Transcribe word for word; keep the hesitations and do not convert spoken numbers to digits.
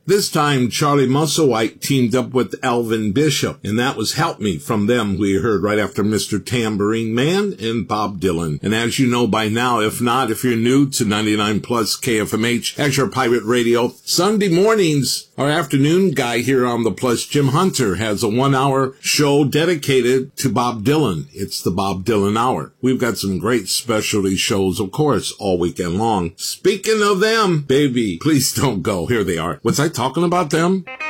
This time, Charlie Musselwhite teamed up with Elvin Bishop, and that was Help Me from them we heard right after Mister Tambourine Man and Bob Dylan. And as you know by now, if not, if you're new to ninety-nine plus K F M H, Azure Pirate Radio, Sunday mornings, our afternoon guy here on the Plus, Jim Hunter, has a one-hour show dedicated to Bob Dylan. It's the Bob Dylan Hour. We've got some great specialty shows, of course, all weekend long. Speaking of them, baby, please don't go. Here they are. Was I talking about them?